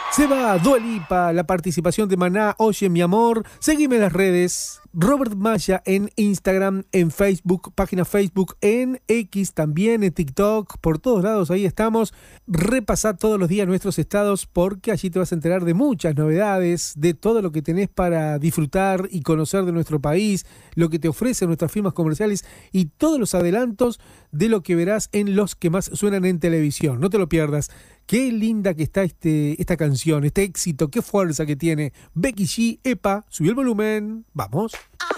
Se va Dua Lipa, la participación de Maná, Oye mi amor. Seguime en las redes. Robert Maya en Instagram, en Facebook, página Facebook, en X también, en TikTok, por todos lados, ahí estamos. Repasá todos los días nuestros estados porque allí te vas a enterar de muchas novedades, de todo lo que tenés para disfrutar y conocer de nuestro país, lo que te ofrecen nuestras firmas comerciales y todos los adelantos de lo que verás en los que más suenan en televisión. No te lo pierdas. Qué linda que está esta canción, este éxito, qué fuerza que tiene. Becky G, epa, subí el volumen, vamos.